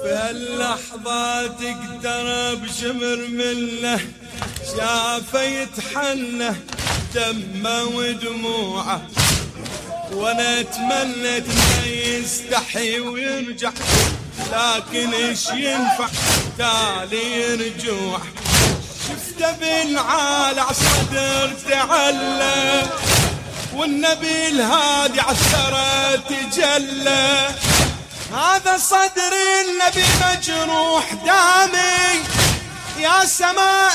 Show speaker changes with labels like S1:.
S1: بهاللحظة تقدر بجمر منه شافه يتحنى دمه ودموعه، وانا تمنيت انه يستحي ويرجع، لكن ايش ينفع تالي رجوع. شفته بالعالي عالصدر تعلى، والنبي الهادي عالثرى تجلى. هذا صدر النبي مجروح دامي، يا سماء